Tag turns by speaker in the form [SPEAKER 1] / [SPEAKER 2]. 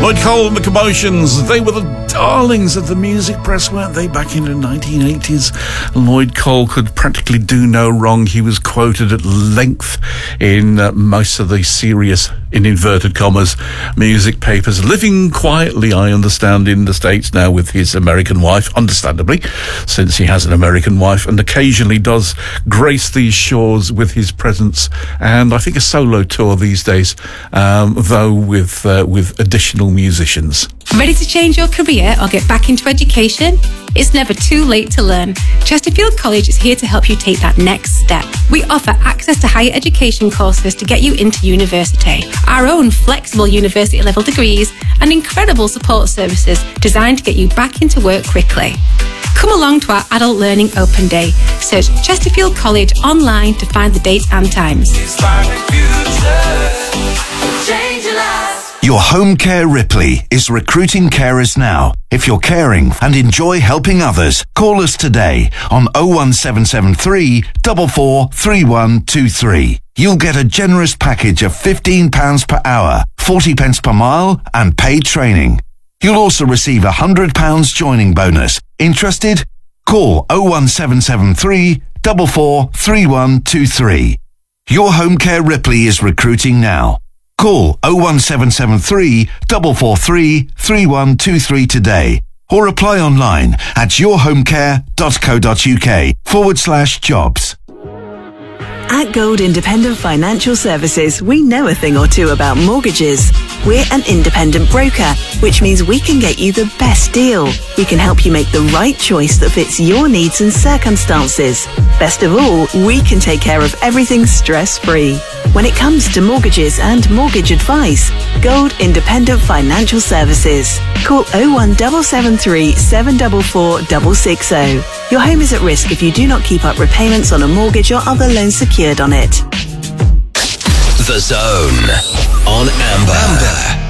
[SPEAKER 1] Lloyd Cole and the Commotions, they were the darlings of the music press, weren't they, back in the 1980s? Lloyd Cole could practically do no wrong. He was quoted at length in most of the serious, in inverted commas, music papers. Living quietly, I understand, in the States now with his American wife, understandably, since he has an American wife, and occasionally does grace these shores with his presence, and I think a solo tour these days, though with additional musicians.
[SPEAKER 2] Ready to change your career or get back into education? It's never too late to learn. Chesterfield College is here to help you take that next step. We offer access to higher education courses to get you into university, our own flexible university level degrees, and incredible support services designed to get you back into work quickly. Come along to our Adult Learning Open Day. Search Chesterfield College online to find the dates and times.
[SPEAKER 3] Your home care Ripley is recruiting carers now. If you're caring and enjoy helping others, call us today on 01773 443123. You'll get a generous package of £15 per hour, 40 pence per mile and paid training. You'll also receive a £100 joining bonus. Interested? Call 01773 443123. Your home care Ripley is recruiting now. Call 01773 443 3123 today or apply online at yourhomecare.co.uk/jobs.
[SPEAKER 4] At Gold Independent Financial Services, we know a thing or two about mortgages. We're an independent broker, which means we can get you the best deal. We can help you make the right choice that fits your needs and circumstances. Best of all, we can take care of everything stress-free. When it comes to mortgages and mortgage advice, Gold Independent Financial Services. Call 01773 744 660. Your home is at risk if you do not keep up repayments on a mortgage or other loan secured on it.
[SPEAKER 5] The Zone on Amber.